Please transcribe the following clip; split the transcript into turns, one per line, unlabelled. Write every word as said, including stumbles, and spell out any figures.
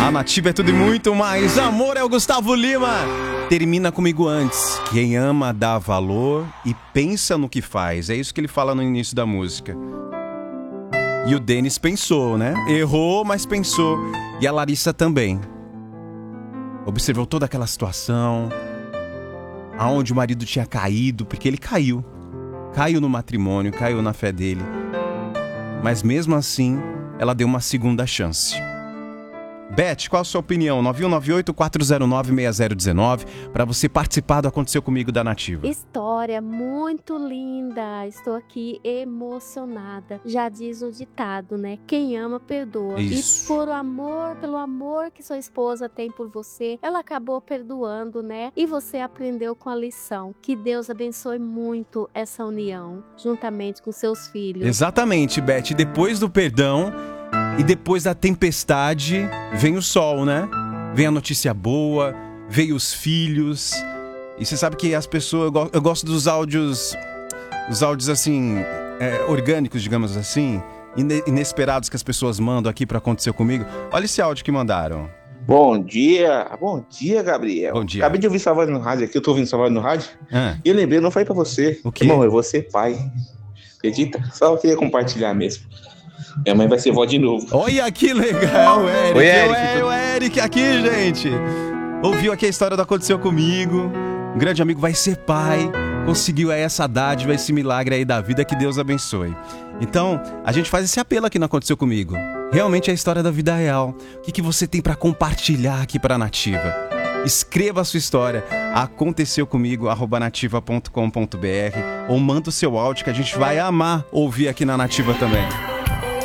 A Nativa é tudo e muito mais. Amor é o Gustavo Lima. Termina comigo antes. Quem ama dá valor e pensa no que faz. É isso que ele fala no início da música. E o Denis pensou, né? Errou, mas pensou. E a Larissa também. Observou toda aquela situação, aonde o marido tinha caído, porque ele caiu. Caiu no matrimônio, caiu na fé dele. Mas mesmo assim, ela deu uma segunda chance. Beth, qual a sua opinião? nove um nove oito, quatro zero nove, seis zero um nove para você participar do Aconteceu Comigo da Nativa.
História muito linda. Estou aqui emocionada. Já diz o ditado, né? Quem ama, perdoa.
Isso.
E por amor, pelo amor que sua esposa tem por você, ela acabou perdoando, né? E você aprendeu com a lição. Que Deus abençoe muito essa união, juntamente com seus filhos.
Exatamente, Beth. Depois do perdão e depois da tempestade, vem o sol, né? Vem a notícia boa, veio os filhos. E você sabe que as pessoas... Eu, go- eu gosto dos áudios... Os áudios, assim... é, orgânicos, digamos assim. ine- Inesperados que as pessoas mandam aqui pra acontecer comigo. Olha esse áudio que mandaram.
Bom dia, bom dia, Gabriel.
Bom dia.
Acabei de ouvir sua voz no rádio aqui, eu tô ouvindo sua voz no rádio.
Ah,
E eu lembrei, não falei pra você.
O quê?
Irmão, eu vou ser pai. Acredita? Só queria compartilhar mesmo. Minha mãe vai ser vó de novo.
olha que legal, Eric.
Oi, Eric.
Oi, o Eric aqui, gente. Ouviu aqui a história do Aconteceu Comigo. Um grande amigo vai ser pai. Conseguiu aí essa dádiva, esse milagre aí da vida, que Deus abençoe. Então, a gente faz esse apelo aqui no Aconteceu Comigo. Realmente é a história da vida real. O que, que você tem pra compartilhar aqui pra Nativa? Escreva a sua história, aconteceu comigo, arroba nativa ponto com ponto br, ou manda o seu áudio que a gente vai amar ouvir aqui na Nativa também.